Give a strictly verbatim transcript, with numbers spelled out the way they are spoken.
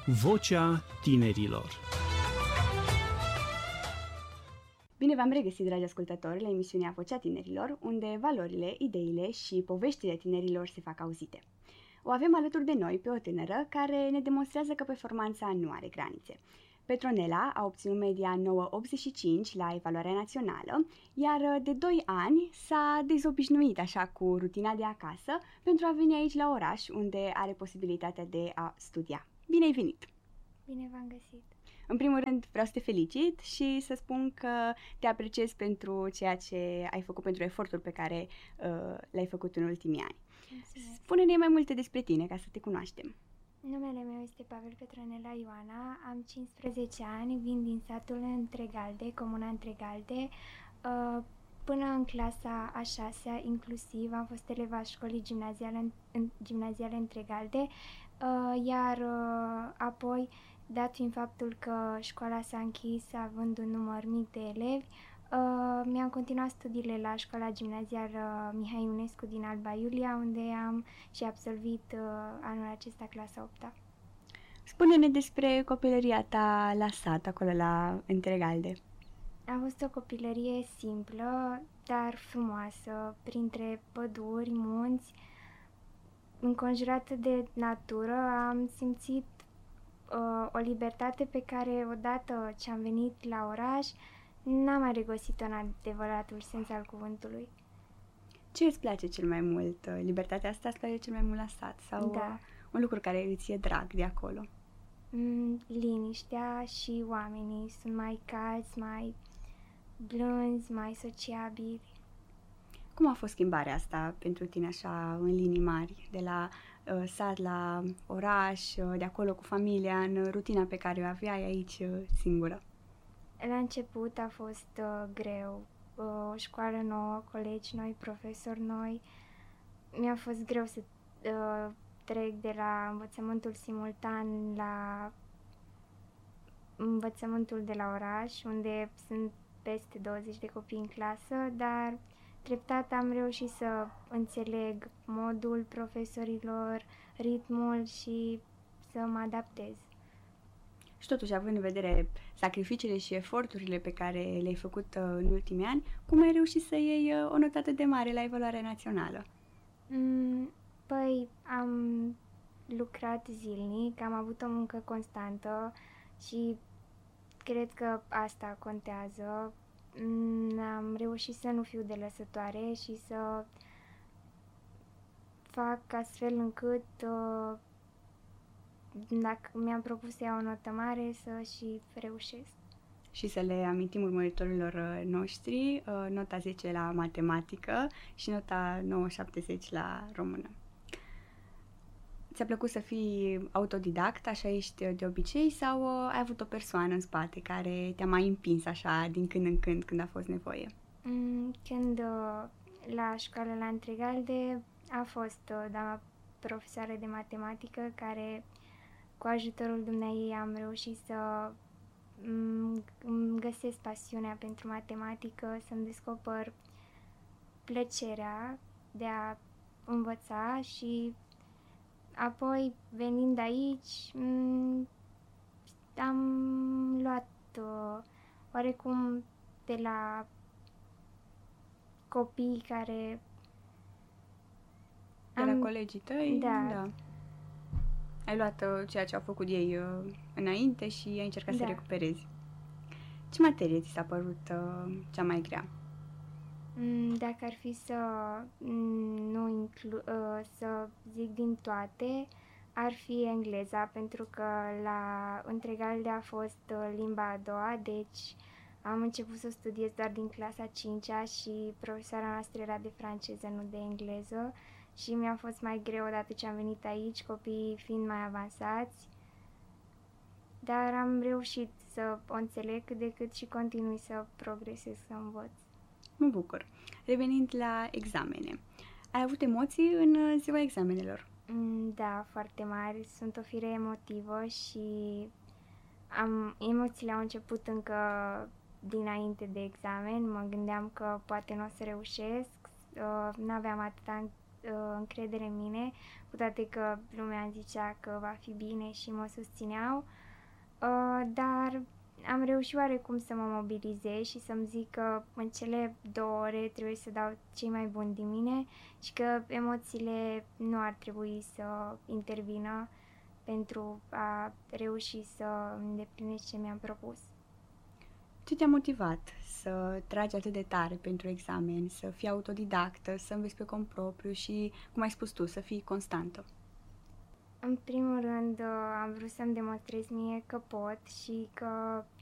Vocea tinerilor. Bine v-am regăsit, dragi ascultători, la emisiunea Vocea tinerilor, unde valorile, ideile și poveștile tinerilor se fac auzite. O avem alături de noi pe o tânără care ne demonstrează că performanța nu are granițe. Petronela a obținut media nouă virgulă optzeci și cinci la evaluarea națională, iar de doi ani s-a dezobișnuit așa cu rutina de acasă pentru a veni aici la oraș, unde are posibilitatea de a studia. Bine ai venit! Bine v-am găsit! În primul rând vreau să te felicit și să spun că te apreciez pentru ceea ce ai făcut, pentru efortul pe care uh, l-ai făcut în ultimii ani. Mulțumesc. Spune-ne mai multe despre tine ca să te cunoaștem. Numele meu este Pavel Petronela Ioana, am cincisprezece ani, vin din satul Întregalde, comuna Întregalde. Uh, până în clasa a șasea, inclusiv, am fost eleva școlii gimnaziale, în, gimnaziale Întregalde, uh, iar uh, apoi, dat fiind faptul că școala s-a închis având un număr mic de elevi, uh, mi-am continuat studiile la școala gimnazială Mihai Ionescu din Alba Iulia, unde am și absolvit uh, anul acesta clasa a opta. Spune-ne despre copilăria ta la sat, acolo la Întregalde. A fost o copilărie simplă, dar frumoasă, printre păduri, munți, înconjurată de natură. Am simțit uh, o libertate pe care, odată ce am venit la oraș, n-am mai regăsit-o în adevăratul sens al cuvântului. Ce îți place cel mai mult? Libertatea asta îți place cel mai mult la sat? Sau Da. un lucru care îți e drag de acolo? Mm, liniștea și oamenii sunt mai calți, mai blânzi, mai sociabili. Cum a fost schimbarea asta pentru tine așa în linii mari, de la uh, sat la oraș, uh, de acolo cu familia, în rutina pe care o aveai aici uh, singură? La început a fost uh, greu, uh, o școală nouă, colegi noi, profesori noi. Mi-a fost greu să uh, trec de la învățământul simultan la învățământul de la oraș, unde sunt peste douăzeci de copii în clasă, dar treptat am reușit să înțeleg modul profesorilor, ritmul și să mă adaptez. Și totuși, având în vedere sacrificiile și eforturile pe care le-ai făcut uh, în ultimii ani, cum ai reușit să iei uh, o notă atât de mare la evaluarea națională? Mm, păi, am lucrat zilnic, am avut o muncă constantă și cred că asta contează. Mm, am reușit să nu fiu delăsătoare și să fac astfel încât, uh, dacă mi-am propus să iau o notă mare, să și reușesc. Și să le amintim urmăritorilor uh, noștri, uh, nota zece la matematică și nota nouă șaptezeci la română. Ți-a plăcut să fii autodidact, așa ești de obicei, sau uh, ai avut o persoană în spate care te-a mai împins așa din când în când, când a fost nevoie? Mm, Când uh, la școală la Întregalde a fost uh, doamna profesoară de matematică care, cu ajutorul dumneaei, am reușit să mm, îmi găsesc pasiunea pentru matematică, să-mi descoper plăcerea de a învăța și apoi, venind aici, m- am luat uh, oarecum de la copii care... De la colegii tăi? Da. Da. Ai luat uh, ceea ce au făcut ei uh, înainte și ai încercat Da. să recuperezi. Ce materie ți s-a părut uh, cea mai grea? Mm, Dacă ar fi să mm, nu inclu- uh, să zic din toate, ar fi engleza, pentru că la Întregalde a fost uh, limba a doua, deci am început să studiez doar din clasa a cincea și profesoara noastră era de franceză, nu de engleză, și mi-a fost mai greu odată ce am venit aici, copiii fiind mai avansați, dar am reușit să o înțeleg cât de cât și continui să progresez, să învăț. Mă bucur. Revenind la examene, ai avut emoții în uh, ziua examenelor? Mm, Da, foarte mari. Sunt o fire emotivă și am, emoțiile au început încă dinainte de examen. Mă gândeam că poate nu o să reușesc, uh, n-aveam atâta uh, încredere în mine, cu toate că lumea îmi zicea că va fi bine și mă susțineau, uh, dar am reușit oarecum să mă mobilizez și să-mi zic că în cele două ore trebuie să dau cei mai buni din mine și că emoțiile nu ar trebui să intervină pentru a reuși să îndeplinesc ce mi-am propus. Ce te-a motivat să tragi atât de tare pentru examen, să fii autodidactă, să înveți pe cont propriu și, cum ai spus tu, să fii constantă? În primul rând, am vrut să-mi demonstrez mie că pot și că